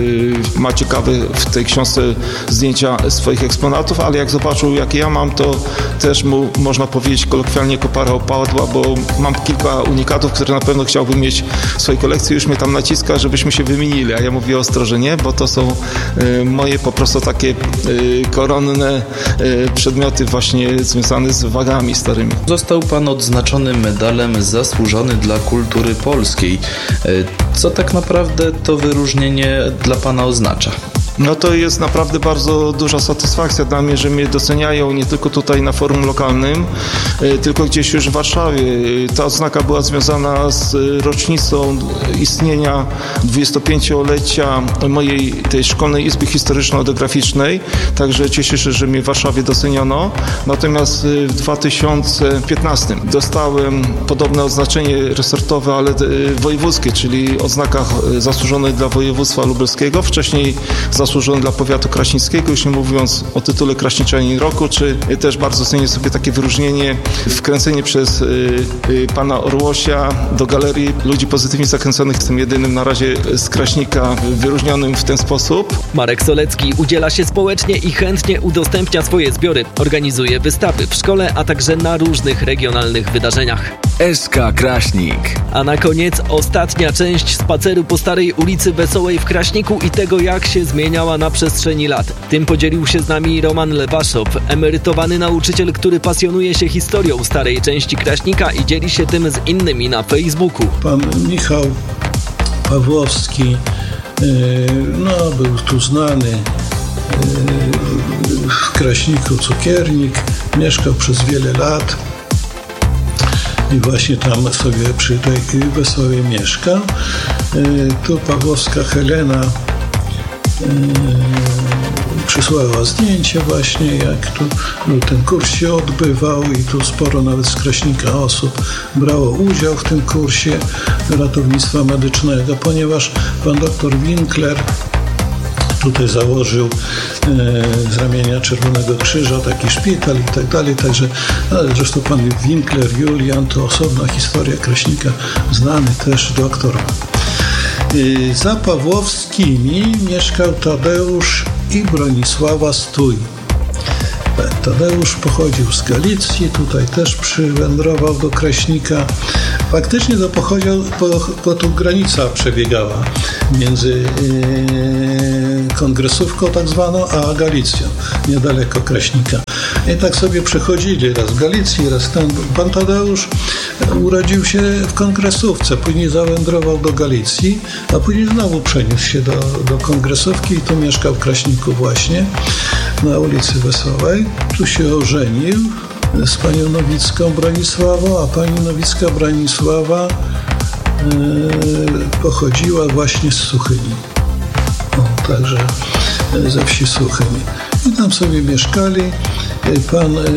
[SPEAKER 8] Ma ciekawe w tej książce zdjęcia swoich eksponatów, ale jak zobaczył, jakie ja mam, to też mu, można powiedzieć, kolokwialnie kopara opadła, bo mam kilka unikatów, które na pewno chciałbym mieć w swojej kolekcji. Już mnie tam naciska, żebyśmy się wymienili, a ja mówię ostro, że nie, bo to są y, moje po prostu takie y, koronne y, przedmioty właśnie związane z wagami starymi.
[SPEAKER 7] Został pan odznaczony medalem zasłużony dla kultury polskiej. Y, co tak naprawdę to wyróżnienie dla pana oznacza?
[SPEAKER 8] No to jest naprawdę bardzo duża satysfakcja dla mnie, że mnie doceniają nie tylko tutaj na forum lokalnym, tylko gdzieś już w Warszawie. Ta odznaka była związana z rocznicą istnienia dwudziestopięciolecia mojej tej szkolnej izby historyczno-etnograficznej, także cieszę się, że mnie w Warszawie doceniono. Natomiast w dwa tysiące piętnastym dostałem podobne oznaczenie resortowe, ale wojewódzkie, czyli odznaka zasłużonej dla województwa lubelskiego. Wcześniej zasłużony dla powiatu kraśnickiego, już nie mówiąc o tytule Kraśniczanin Roku, czy też bardzo cenię sobie takie wyróżnienie, wkręcenie przez y, y, pana Orłosia do galerii ludzi pozytywnie zakręconych. Jestem jedynym na razie z Kraśnika wyróżnionym w ten sposób.
[SPEAKER 2] Marek Solecki udziela się społecznie i chętnie udostępnia swoje zbiory. Organizuje wystawy w szkole, a także na różnych regionalnych wydarzeniach.
[SPEAKER 1] S K Kraśnik.
[SPEAKER 2] A na koniec ostatnia część spaceru po starej ulicy Wesołej w Kraśniku i tego, jak się zmieniała na przestrzeni lat. Tym podzielił się z nami Roman Lewaszow, emerytowany nauczyciel, który pasjonuje się historią starej części Kraśnika i dzieli się tym z innymi na Facebooku.
[SPEAKER 9] Pan Michał Pawłowski, no był tu znany, w Kraśniku cukiernik, mieszkał przez wiele lat i właśnie tam sobie przy tej Wesołej mieszka. Tu Pawłowska Helena przysłała zdjęcie właśnie, jak tu ten kurs się odbywał i tu sporo nawet z Kraśnika osób brało udział w tym kursie ratownictwa medycznego, ponieważ pan doktor Winkler tutaj założył e, z ramienia Czerwonego Krzyża taki szpital i tak dalej, także ale zresztą pan Winkler, Julian, to osobna historia Kraśnika, znany też doktor. E, za Pawłowskimi mieszkał Tadeusz i Bronisława Stój. Tadeusz pochodził z Galicji, tutaj też przywędrował do Kraśnika. Faktycznie to pochodził, bo, bo tu granica przebiegała między yy, Kongresówką tak zwaną, a Galicją, niedaleko Kraśnika. I tak sobie przechodzili raz w Galicji, raz ten. Pan Tadeusz urodził się w Kongresówce, później zawędrował do Galicji, a później znowu przeniósł się do, do Kongresówki i tu mieszkał w Kraśniku właśnie, na ulicy Wesołej. Tu się ożenił z panią Nowicką Bronisławą, a pani Nowicka Bronisława yy, pochodziła właśnie z Suchyni. O, także ze wsi Suchyni. I tam sobie mieszkali. Pan yy,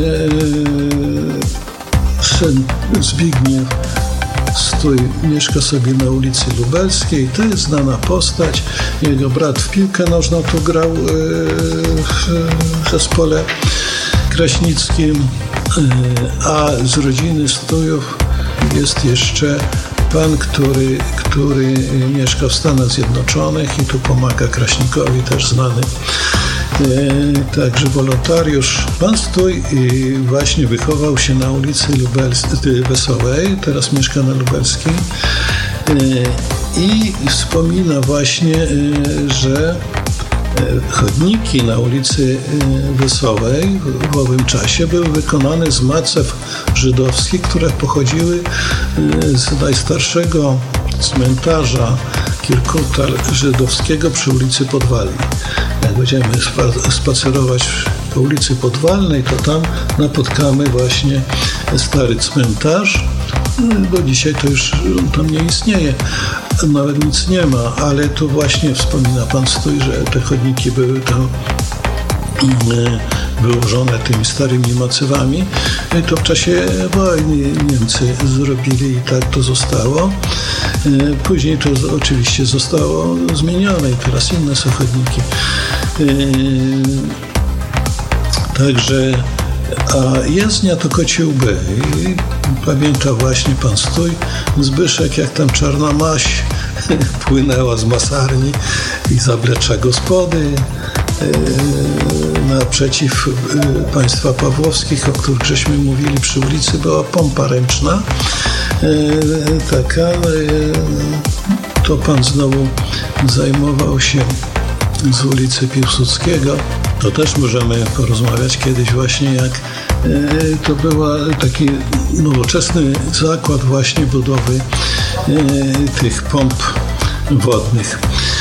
[SPEAKER 9] syn Zbigniew Stój mieszka sobie na ulicy Lubelskiej. To jest znana postać. Jego brat w piłkę nożną tu grał yy, w zespole kraśnickim. Yy, a z rodziny Stójów jest jeszcze pan, który, który mieszka w Stanach Zjednoczonych i tu pomaga Kraśnikowi, też znany. E, także wolontariusz. Pan Stój właśnie wychował się na ulicy Lubels- Wesołej, teraz mieszka na Lubelskiej e, i wspomina właśnie, e, że chodniki na ulicy Wesołej w owym czasie były wykonane z macew żydowskich, które pochodziły z najstarszego cmentarza Kirkuta żydowskiego przy ulicy Podwalnej. Jak będziemy spacerować po ulicy Podwalnej, to tam napotkamy właśnie stary cmentarz, bo dzisiaj to już tam nie istnieje. Nawet nic nie ma, ale tu właśnie wspomina pan Stój, że te chodniki były tam wyłożone tymi starymi macewami. I to w czasie wojny Niemcy zrobili i tak to zostało. Później to oczywiście zostało zmienione i teraz inne są chodniki. Także a jezdnia to Kocie Łby. I pamięta właśnie pan Stój, Zbyszek, jak tam czarna maś płynęła z masarni i zablecza gospody. Naprzeciw państwa Pawłowskich, o których żeśmy mówili, przy ulicy była pompa ręczna. Taka, to pan znowu zajmował się z ulicy Piłsudskiego. To też możemy porozmawiać kiedyś właśnie, jak to był taki nowoczesny zakład właśnie budowy tych pomp wodnych.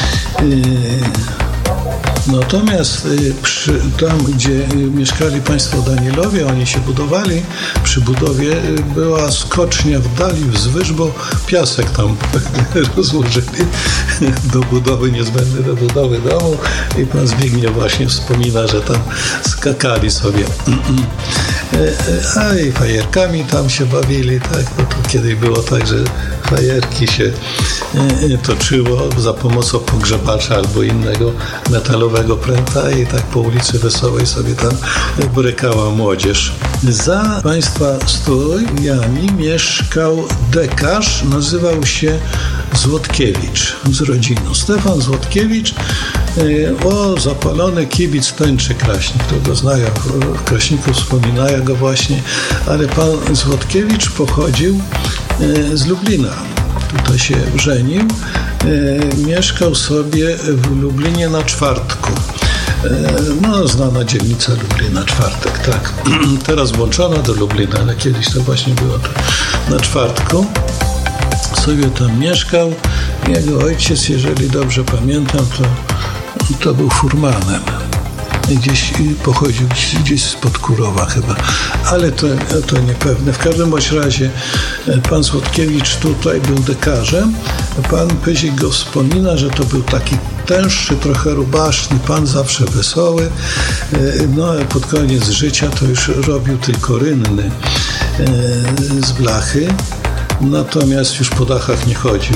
[SPEAKER 9] Natomiast przy, tam, gdzie mieszkali państwo Danielowie, oni się budowali, przy budowie była skocznia w dali wzwyż, bo piasek tam rozłożyli do budowy, niezbędny do budowy domu i pan Zbigniew właśnie wspomina, że tam skakali sobie. A i fajerkami tam się bawili, tak, bo to kiedyś było tak, że fajerki się toczyło za pomocą pogrzebacza albo innego metalowego pręta i tak po ulicy Wesołej sobie tam brykała młodzież. Za państwa Stójami mieszkał dekarz, nazywał się Złotkiewicz z rodziną. Stefan Złotkiewicz, o, zapalony kibic tęczy Kraśnik, to go znają, w Kraśniku wspominają go właśnie, ale pan Złotkiewicz pochodził z Lublina. Tutaj się żenił. Mieszkał sobie w Lublinie na Czwartku. No, znana dzielnica Lublina, Czwartek, tak. Teraz włączona do Lublina, ale kiedyś to właśnie było to na Czwartku. Sobie tam mieszkał. Jego ojciec, jeżeli dobrze pamiętam, to, to był furmanem. Gdzieś pochodził gdzieś spod Kurowa chyba, ale to, to niepewne. W każdym bądź razie pan Słodkiewicz tutaj był dekarzem. Pan Pyzik go wspomina, że to był taki tęższy, trochę rubaszny pan, zawsze wesoły. No ale pod koniec życia to już robił tylko rynny z blachy, natomiast już po dachach nie chodził.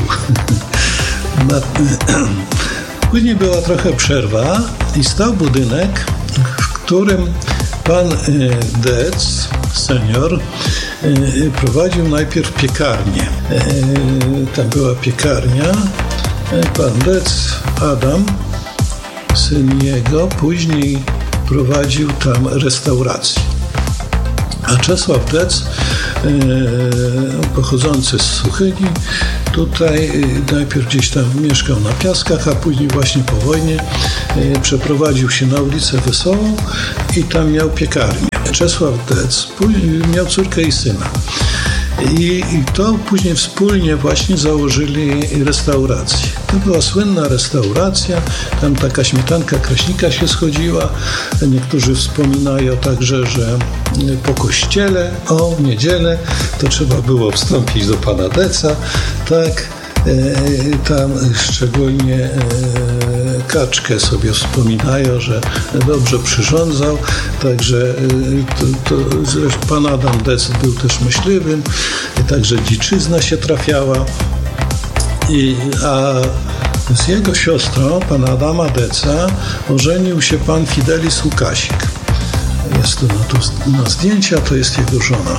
[SPEAKER 9] Później była trochę przerwa i stał budynek, w którym pan Dec, senior, prowadził najpierw piekarnię. Tam była piekarnia. Pan Dec, Adam, syn jego, później prowadził tam restaurację. A Czesław Dec, pochodzący z Suchyni, tutaj najpierw gdzieś tam mieszkał na Piaskach, a później właśnie po wojnie przeprowadził się na ulicę Wesołą i tam miał piekarnię. Czesław Dec miał córkę i syna. I, I to później wspólnie właśnie założyli restaurację. To była słynna restauracja, tam taka śmietanka Kraśnika się schodziła. Niektórzy wspominają także, że po kościele, o, w niedzielę, to trzeba było wstąpić do pana Deca, tak, e, tam szczególnie e, Kaczkę sobie wspominają, że dobrze przyrządzał, także to, to, zresztą pan Adam Dec był też myśliwym, także dziczyzna się trafiała, I, a z jego siostrą, pana Adama Deca, ożenił się pan Fidelis Łukasik. Jest to no, tu na zdjęcia, to jest jego żona.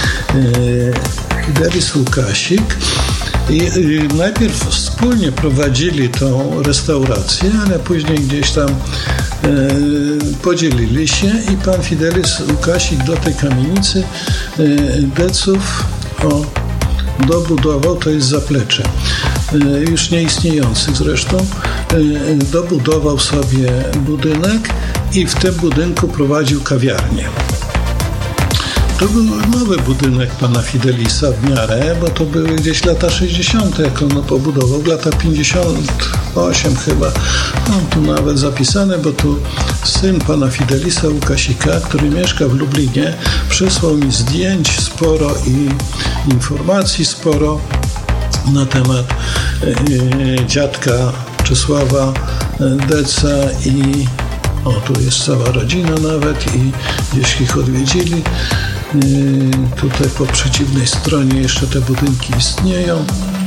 [SPEAKER 9] Fidelis Łukasik. I, I najpierw wspólnie prowadzili tą restaurację, ale później gdzieś tam e, podzielili się i pan Fidelis Łukasik do tej kamienicy e, Deców o, dobudował, to jest zaplecze, e, już nieistniejących zresztą, e, dobudował sobie budynek i w tym budynku prowadził kawiarnię. To był nowy budynek pana Fidelisa w miarę, bo to były gdzieś lata sześćdziesiąte, jak on pobudował, w latach pięćdziesiąt osiem chyba. Mam tu nawet zapisane, bo tu syn pana Fidelisa Łukasika, który mieszka w Lublinie, przysłał mi zdjęć sporo i informacji sporo na temat e, dziadka Czesława Deca i o, tu jest cała rodzina nawet i gdzieś ich odwiedzili. Tutaj po przeciwnej stronie jeszcze te budynki istnieją.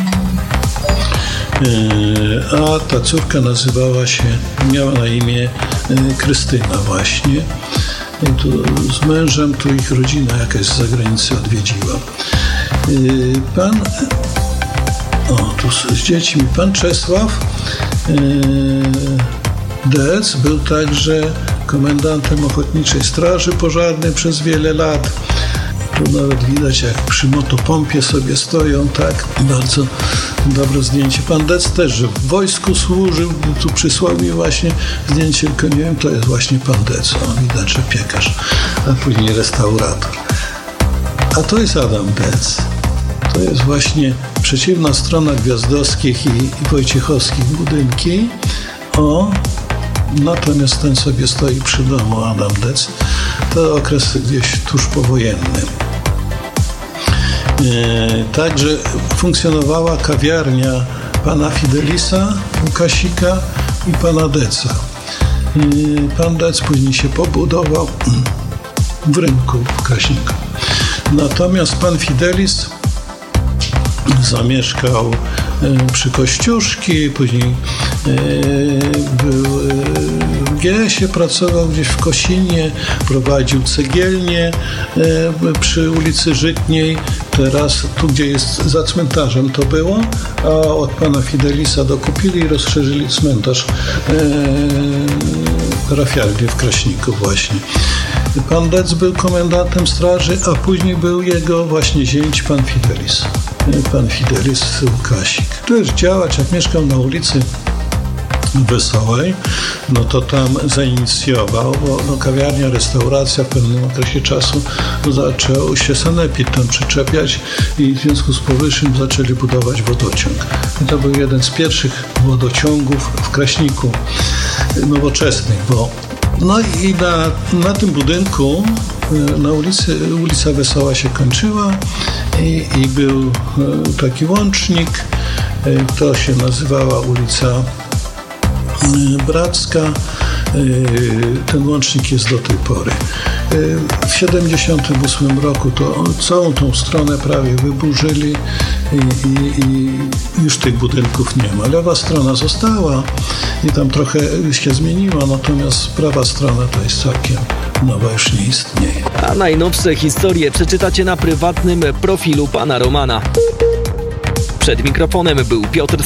[SPEAKER 9] A ta córka nazywała się, miała na imię Krystyna właśnie. I tu z mężem, tu ich rodzina jakaś z zagranicy odwiedziła. Pan, o, tu z dziećmi, pan Czesław Dec był także komendantem Ochotniczej Straży Pożarnej przez wiele lat. Tu nawet widać, jak przy motopompie sobie stoją, tak? Bardzo dobre zdjęcie. Pan Dec też, że w wojsku służył, tu przysłał mi właśnie zdjęcie, tylko nie wiem, to jest właśnie pan Dec. O, widać, że piekarz, a później restaurator. A to jest Adam Dec. To jest właśnie przeciwna strona Gwiazdowskich i, i Wojciechowskich budynki. O, natomiast ten sobie stoi przy domu, Adam Dec. To okres gdzieś tuż powojenny. E, także funkcjonowała kawiarnia pana Fidelisa Łukasika i pana Deca. E, pan Dec później się pobudował w rynku w Kraśniku. Natomiast pan Fidelis zamieszkał przy Kościuszki, później był w Giesie, pracował gdzieś w Kosinie, prowadził cegielnię przy ulicy Żytniej, teraz tu, gdzie jest za cmentarzem to było, a od pana Fidelisa dokupili i rozszerzyli cmentarz parafialny w Kraśniku właśnie. Pan Dec był komendantem straży, a później był jego właśnie zięć, pan Fidelis. pan Fidelis Łukasik. To jest działacz, jak mieszkał na ulicy Wesołej, no to tam zainicjował, bo no, kawiarnia, restauracja w pewnym okresie czasu no, zaczął się sanepid tam przyczepiać i w związku z powyższym zaczęli budować wodociąg. I to był jeden z pierwszych wodociągów w Kraśniku nowoczesnych, bo no i na, na tym budynku na ulicy, ulica Wesoła się kończyła i, i był taki łącznik, to się nazywała ulica Bracka. Ten łącznik jest do tej pory. W siedemdziesiątym ósmym roku to całą tą stronę prawie wyburzyli i, i, i już tych budynków nie ma. Lewa strona została i tam trochę się zmieniła, natomiast prawa strona to jest całkiem nowa, już nie istnieje.
[SPEAKER 2] A najnowsze historie przeczytacie na prywatnym profilu pana Romana. Przed mikrofonem był Piotr